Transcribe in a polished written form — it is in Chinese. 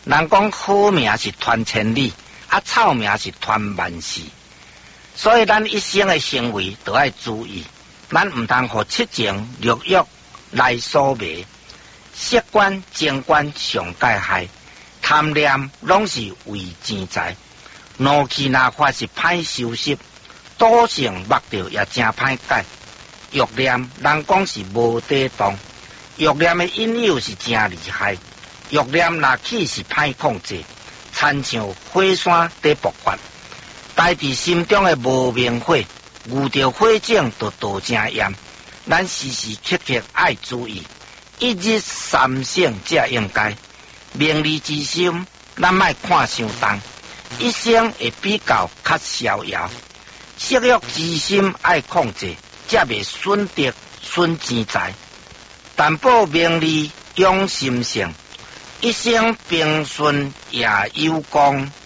人讲好命是传千里，臭命是传万世。所以咱一生的行为都要注意，咱唔通互七情六欲来所迷，色观情观上界害，贪念拢是为钱财，怒气若发是歹收拾，赌性目着也真歹改。欲念人讲是无底洞，欲念的引诱是真厉害，欲念若起是歹控制，亲像火山在爆发。带伫心中的无明火，遇着火种就道真严。咱时时刻刻爱注意，一日三省才应该。名利之心，咱莫看伤重，一生会比较较逍遥。色欲之心爱控制，才袂损德损钱财。但保名利养心性，一生平顺也有功。